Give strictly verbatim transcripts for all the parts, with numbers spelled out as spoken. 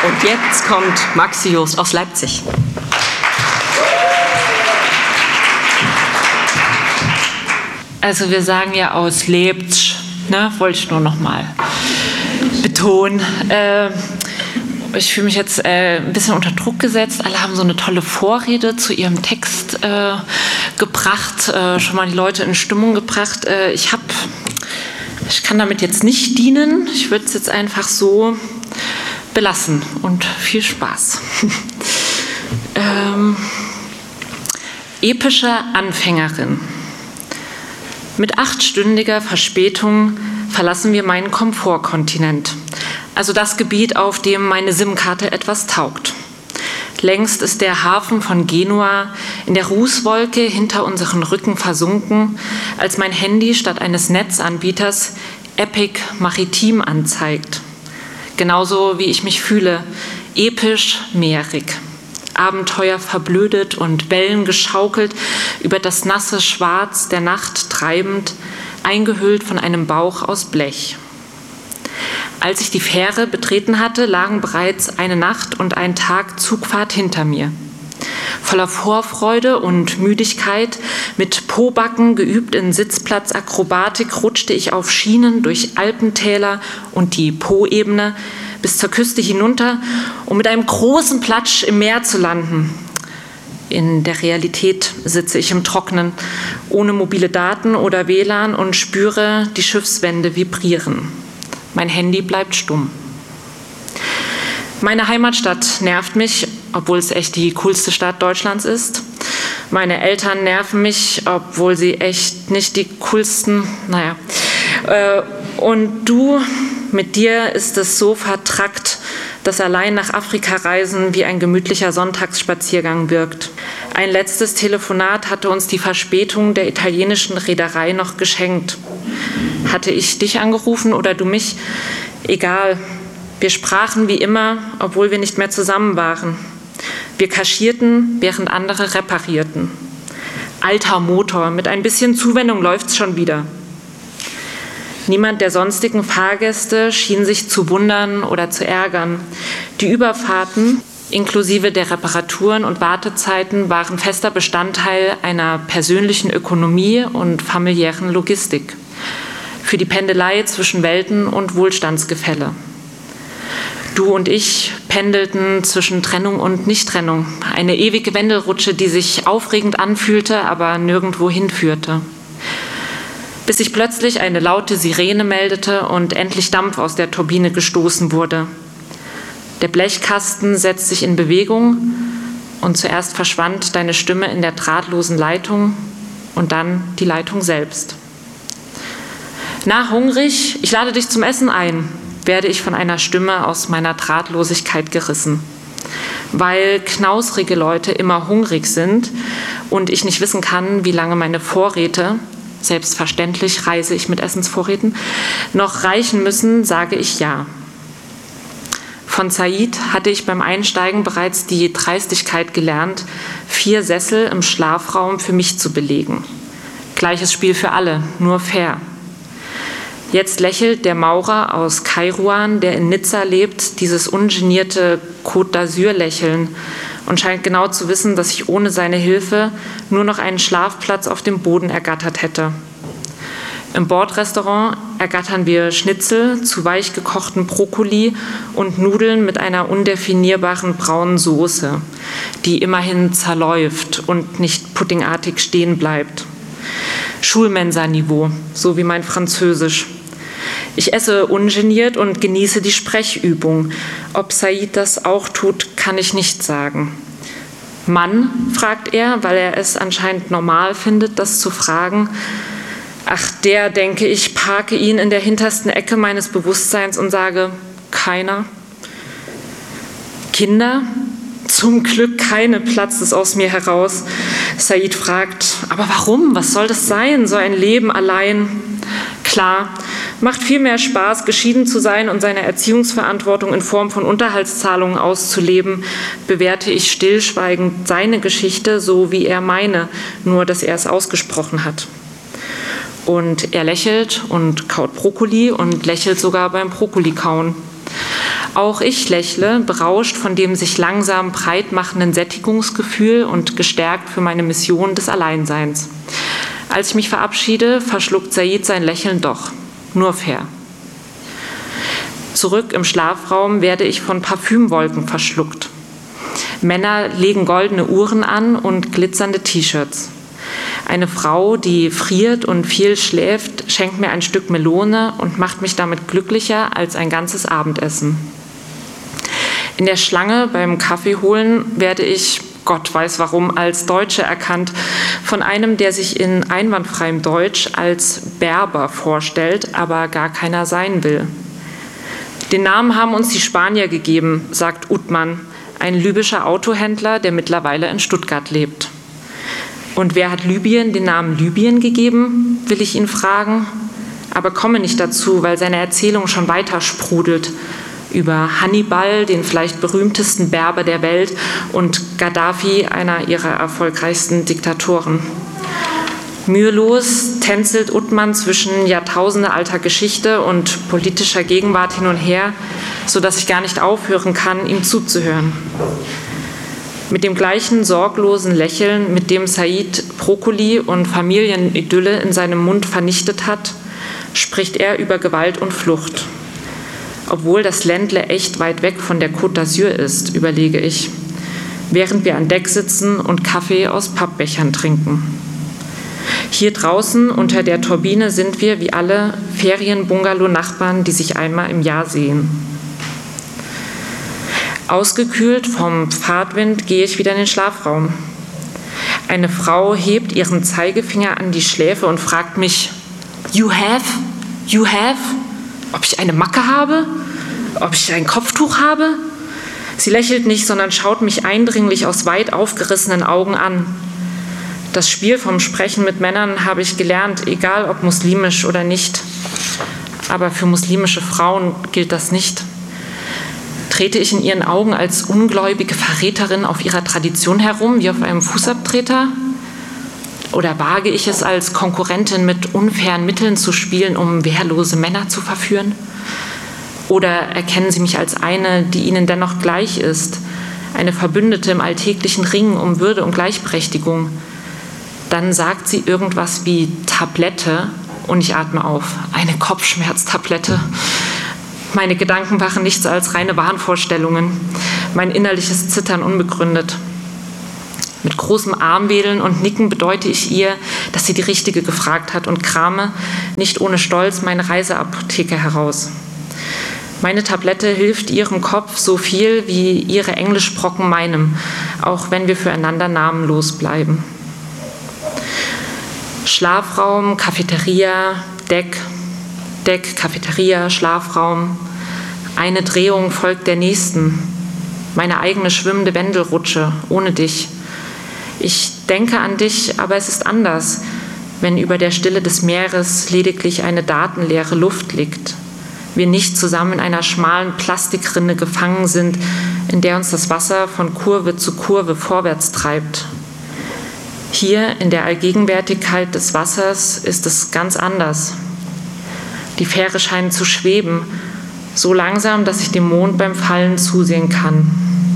Und jetzt kommt Maxi Jost aus Leipzig. Also wir sagen ja aus Leipzig, ne? Wollte ich nur noch mal betonen. Äh, ich fühle mich jetzt äh, ein bisschen unter Druck gesetzt. Alle haben so eine tolle Vorrede zu ihrem Text äh, gebracht, äh, schon mal die Leute in Stimmung gebracht. Äh, ich habe, ich kann damit jetzt nicht dienen. Ich würde es jetzt einfach so belassen und viel Spaß. ähm, epische Anfängerin. Mit achtstündiger Verspätung verlassen wir meinen Komfortkontinent, also das Gebiet, auf dem meine SIM-Karte etwas taugt. Längst ist der Hafen von Genua in der Rußwolke hinter unseren Rücken versunken, als mein Handy statt eines Netzanbieters Epic Maritim anzeigt. Genauso wie ich mich fühle, episch meerig. Abenteuer verblödet und Wellen geschaukelt, über das nasse Schwarz der Nacht treibend, eingehüllt von einem Bauch aus Blech. Als ich die Fähre betreten hatte, lagen bereits eine Nacht und ein Tag Zugfahrt hinter mir. Voller Vorfreude und Müdigkeit, mit Pobacken geübt in Sitzplatzakrobatik, rutschte ich auf Schienen durch Alpentäler und die Po-Ebene bis zur Küste hinunter, um mit einem großen Platsch im Meer zu landen. In der Realität sitze ich im Trockenen, ohne mobile Daten oder W L A N und spüre die Schiffswände vibrieren. Mein Handy bleibt stumm. Meine Heimatstadt nervt mich, obwohl es echt die coolste Stadt Deutschlands ist. Meine Eltern nerven mich, obwohl sie echt nicht die coolsten, naja. Und du, mit dir ist es so vertrackt, dass allein nach Afrika reisen wie ein gemütlicher Sonntagsspaziergang wirkt. Ein letztes Telefonat hatte uns die Verspätung der italienischen Reederei noch geschenkt. Hatte ich dich angerufen oder du mich? Egal. Wir sprachen wie immer, obwohl wir nicht mehr zusammen waren. Wir kaschierten, während andere reparierten. Alter Motor, mit ein bisschen Zuwendung läuft's schon wieder. Niemand der sonstigen Fahrgäste schien sich zu wundern oder zu ärgern. Die Überfahrten, inklusive der Reparaturen und Wartezeiten, waren fester Bestandteil einer persönlichen Ökonomie und familiären Logistik. Für die Pendelei zwischen Welten und Wohlstandsgefälle. Du und ich pendelten zwischen Trennung und Nichttrennung. Eine ewige Wendelrutsche, die sich aufregend anfühlte, aber nirgendwo hinführte. Bis sich plötzlich eine laute Sirene meldete und endlich Dampf aus der Turbine gestoßen wurde. Der Blechkasten setzt sich in Bewegung und zuerst verschwand deine Stimme in der drahtlosen Leitung und dann die Leitung selbst. Na, hungrig? Ich lade dich zum Essen ein, werde ich von einer Stimme aus meiner Drahtlosigkeit gerissen. Weil knausrige Leute immer hungrig sind und ich nicht wissen kann, wie lange meine Vorräte, selbstverständlich reise ich mit Essensvorräten, noch reichen müssen, sage ich ja. Von Said hatte ich beim Einsteigen bereits die Dreistigkeit gelernt, vier Sessel im Schlafraum für mich zu belegen. Gleiches Spiel für alle, nur fair. Jetzt lächelt der Maurer aus Kairouan, der in Nizza lebt, dieses ungenierte Côte d'Azur-Lächeln und scheint genau zu wissen, dass ich ohne seine Hilfe nur noch einen Schlafplatz auf dem Boden ergattert hätte. Im Bordrestaurant ergattern wir Schnitzel zu weich gekochten Brokkoli und Nudeln mit einer undefinierbaren braunen Soße, die immerhin zerläuft und nicht puddingartig stehen bleibt. Schulmensa-Niveau, so wie mein Französisch. Ich esse ungeniert und genieße die Sprechübung. Ob Said das auch tut, kann ich nicht sagen. Mann, fragt er, weil er es anscheinend normal findet, das zu fragen. Ach, der, denke ich, parke ihn in der hintersten Ecke meines Bewusstseins und sage, keiner. Kinder? Zum Glück keine, platzt es aus mir heraus. Said fragt, aber warum? Was soll das sein, so ein Leben allein? Klar, macht viel mehr Spaß, geschieden zu sein und seine Erziehungsverantwortung in Form von Unterhaltszahlungen auszuleben, bewerte ich stillschweigend seine Geschichte, so wie er meine, nur dass er es ausgesprochen hat. Und er lächelt und kaut Brokkoli und lächelt sogar beim Brokkoli-Kauen. Auch ich lächle, berauscht von dem sich langsam breit machenden Sättigungsgefühl und gestärkt für meine Mission des Alleinseins. Als ich mich verabschiede, verschluckt Said sein Lächeln doch. Nur fair. Zurück im Schlafraum werde ich von Parfümwolken verschluckt. Männer legen goldene Uhren an und glitzernde T-Shirts. Eine Frau, die friert und viel schläft, schenkt mir ein Stück Melone und macht mich damit glücklicher als ein ganzes Abendessen. In der Schlange beim Kaffee holen werde ich, Gott weiß warum, als Deutsche erkannt von einem, der sich in einwandfreiem Deutsch als Berber vorstellt, aber gar keiner sein will. Den Namen haben uns die Spanier gegeben, sagt Uthman, ein libyscher Autohändler, der mittlerweile in Stuttgart lebt. Und wer hat Libyen den Namen Libyen gegeben, will ich ihn fragen, aber komme nicht dazu, weil seine Erzählung schon weiter sprudelt über Hannibal, den vielleicht berühmtesten Berber der Welt, und Gaddafi, einer ihrer erfolgreichsten Diktatoren. Mühelos tänzelt Uthman zwischen jahrtausendealter Geschichte und politischer Gegenwart hin und her, sodass ich gar nicht aufhören kann, ihm zuzuhören. Mit dem gleichen sorglosen Lächeln, mit dem Said Brokkoli und Familienidylle in seinem Mund vernichtet hat, spricht er über Gewalt und Flucht. Obwohl das Ländle echt weit weg von der Côte d'Azur ist, überlege ich, während wir an Deck sitzen und Kaffee aus Pappbechern trinken. Hier draußen unter der Turbine sind wir wie alle Ferien-Bungalow-Nachbarn, die sich einmal im Jahr sehen. Ausgekühlt vom Fahrtwind gehe ich wieder in den Schlafraum. Eine Frau hebt ihren Zeigefinger an die Schläfe und fragt mich, "You have? You have?" Ob ich eine Macke habe? Ob ich ein Kopftuch habe? Sie lächelt nicht, sondern schaut mich eindringlich aus weit aufgerissenen Augen an. Das Spiel vom Sprechen mit Männern habe ich gelernt, egal ob muslimisch oder nicht. Aber für muslimische Frauen gilt das nicht. Trete ich in ihren Augen als ungläubige Verräterin auf ihrer Tradition herum, wie auf einem Fußabtreter? Oder wage ich es als Konkurrentin mit unfairen Mitteln zu spielen, um wehrlose Männer zu verführen? Oder erkennen sie mich als eine, die ihnen dennoch gleich ist, eine Verbündete im alltäglichen Ringen um Würde und Gleichberechtigung? Dann sagt sie irgendwas wie Tablette und ich atme auf. Eine Kopfschmerztablette. Meine Gedanken waren nichts als reine Wahnvorstellungen, mein innerliches Zittern unbegründet. Mit großem Armwedeln und Nicken bedeute ich ihr, dass sie die Richtige gefragt hat und krame, nicht ohne Stolz, meine Reiseapotheke heraus. Meine Tablette hilft ihrem Kopf so viel wie ihre Englischbrocken meinem, auch wenn wir füreinander namenlos bleiben. Schlafraum, Cafeteria, Deck, Deck, Cafeteria, Schlafraum. Eine Drehung folgt der nächsten. Meine eigene schwimmende Wendelrutsche, ohne dich. Ich denke an dich, aber es ist anders, wenn über der Stille des Meeres lediglich eine datenleere Luft liegt. Wir nicht zusammen in einer schmalen Plastikrinne gefangen sind, in der uns das Wasser von Kurve zu Kurve vorwärts treibt. Hier in der Allgegenwärtigkeit des Wassers ist es ganz anders. Die Fähre scheint zu schweben, so langsam, dass ich dem Mond beim Fallen zusehen kann.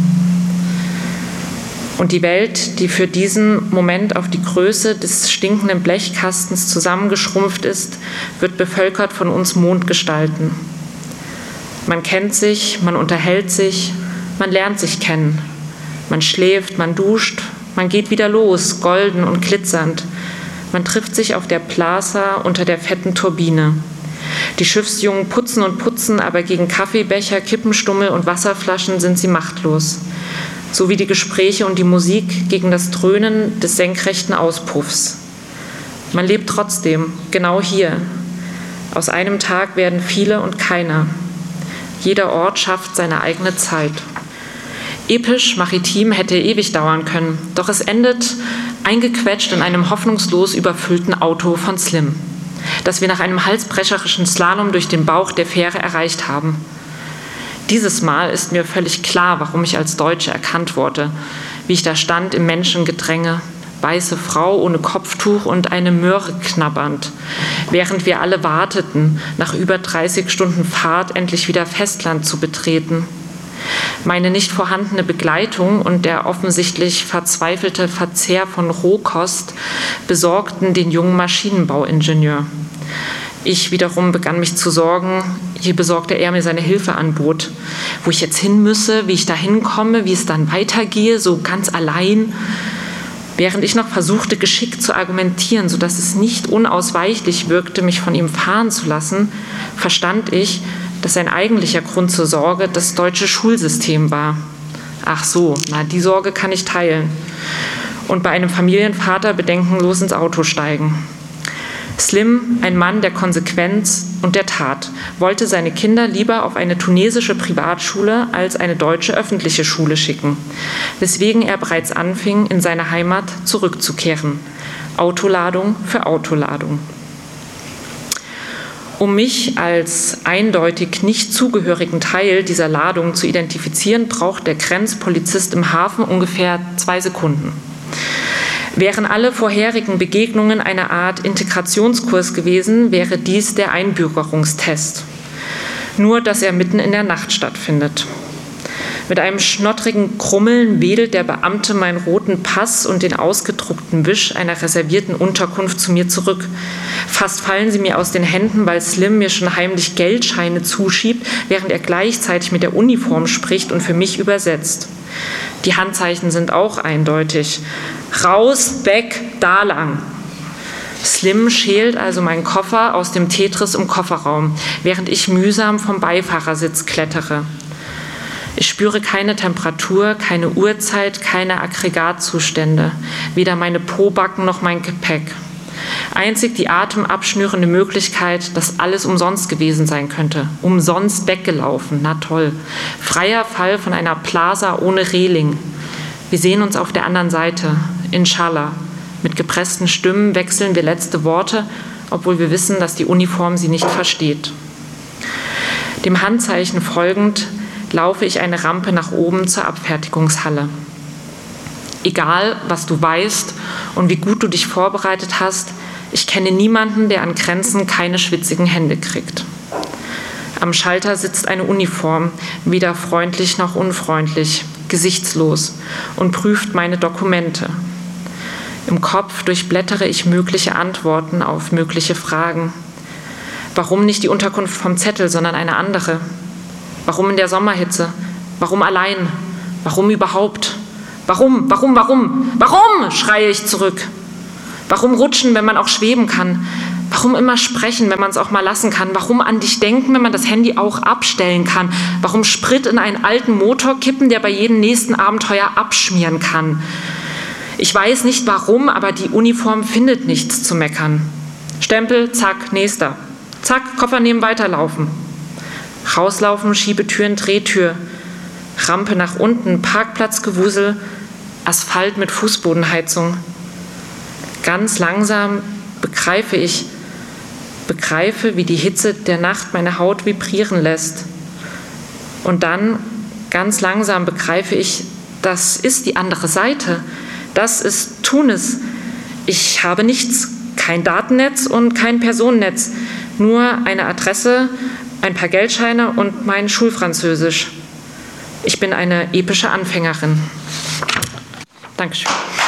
Und die Welt, die für diesen Moment auf die Größe des stinkenden Blechkastens zusammengeschrumpft ist, wird bevölkert von uns Mondgestalten. Man kennt sich, man unterhält sich, man lernt sich kennen. Man schläft, man duscht, man geht wieder los, golden und glitzernd. Man trifft sich auf der Plaza unter der fetten Turbine. Die Schiffsjungen putzen und putzen, aber gegen Kaffeebecher, Kippenstummel und Wasserflaschen sind sie machtlos. So wie die Gespräche und die Musik gegen das Dröhnen des senkrechten Auspuffs. Man lebt trotzdem, genau hier. Aus einem Tag werden viele und keiner. Jeder Ort schafft seine eigene Zeit. Episch, maritim hätte ewig dauern können, doch es endet eingequetscht in einem hoffnungslos überfüllten Auto von Slim, das wir nach einem halsbrecherischen Slalom durch den Bauch der Fähre erreicht haben. Dieses Mal ist mir völlig klar, warum ich als Deutsche erkannt wurde, wie ich da stand im Menschengedränge, weiße Frau ohne Kopftuch und eine Möhre knabbernd, während wir alle warteten, nach über dreißig Stunden Fahrt endlich wieder Festland zu betreten. Meine nicht vorhandene Begleitung und der offensichtlich verzweifelte Verzehr von Rohkost besorgten den jungen Maschinenbauingenieur. Ich wiederum begann mich zu sorgen, je besorgter er mir seine Hilfe anbot. Wo ich jetzt hin müsse, wie ich da hinkomme, wie es dann weitergehe, so ganz allein. Während ich noch versuchte, geschickt zu argumentieren, sodass es nicht unausweichlich wirkte, mich von ihm fahren zu lassen, verstand ich, dass sein eigentlicher Grund zur Sorge das deutsche Schulsystem war. Ach so, na, die Sorge kann ich teilen. Und bei einem Familienvater bedenkenlos ins Auto steigen. Slim, ein Mann der Konsequenz und der Tat, wollte seine Kinder lieber auf eine tunesische Privatschule als eine deutsche öffentliche Schule schicken, weswegen er bereits anfing, in seine Heimat zurückzukehren. Autoladung für Autoladung. Um mich als eindeutig nicht zugehörigen Teil dieser Ladung zu identifizieren, braucht der Grenzpolizist im Hafen ungefähr zwei Sekunden. Wären alle vorherigen Begegnungen eine Art Integrationskurs gewesen, wäre dies der Einbürgerungstest. Nur, dass er mitten in der Nacht stattfindet. Mit einem schnottrigen Krummeln wedelt der Beamte meinen roten Pass und den ausgedruckten Wisch einer reservierten Unterkunft zu mir zurück. Fast fallen sie mir aus den Händen, weil Slim mir schon heimlich Geldscheine zuschiebt, während er gleichzeitig mit der Uniform spricht und für mich übersetzt. Die Handzeichen sind auch eindeutig. Raus, weg, da lang. Slim schält also meinen Koffer aus dem Tetris im Kofferraum, während ich mühsam vom Beifahrersitz klettere. Ich spüre keine Temperatur, keine Uhrzeit, keine Aggregatzustände, weder meine Pobacken noch mein Gepäck. Einzig die atemabschnürende Möglichkeit, dass alles umsonst gewesen sein könnte. Umsonst weggelaufen, na toll. Freier Fall von einer Plaza ohne Reling. Wir sehen uns auf der anderen Seite, Inshallah. Mit gepressten Stimmen wechseln wir letzte Worte, obwohl wir wissen, dass die Uniform sie nicht versteht. Dem Handzeichen folgend laufe ich eine Rampe nach oben zur Abfertigungshalle. Egal, was du weißt und wie gut du dich vorbereitet hast, ich kenne niemanden, der an Grenzen keine schwitzigen Hände kriegt. Am Schalter sitzt eine Uniform, weder freundlich noch unfreundlich, gesichtslos und prüft meine Dokumente. Im Kopf durchblättere ich mögliche Antworten auf mögliche Fragen. Warum nicht die Unterkunft vom Zettel, sondern eine andere? Warum in der Sommerhitze? Warum allein? Warum überhaupt? Warum, warum, warum? Warum? Schreie ich zurück. Warum rutschen, wenn man auch schweben kann? Warum immer sprechen, wenn man es auch mal lassen kann? Warum an dich denken, wenn man das Handy auch abstellen kann? Warum Sprit in einen alten Motor kippen, der bei jedem nächsten Abenteuer abschmieren kann? Ich weiß nicht warum, aber die Uniform findet nichts zu meckern. Stempel, zack, nächster. Zack, Koffer nehmen, weiterlaufen. Rauslaufen, Schiebetüren, Drehtür. Rampe nach unten, Parkplatzgewusel, Asphalt mit Fußbodenheizung. Ganz langsam begreife ich, begreife, wie die Hitze der Nacht meine Haut vibrieren lässt. Und dann, ganz langsam begreife ich, das ist die andere Seite. Das ist Tunis. Ich habe nichts, kein Datennetz und kein Personennetz, nur eine Adresse, ein paar Geldscheine und mein Schulfranzösisch. Ich bin eine epische Anfängerin. Dankeschön.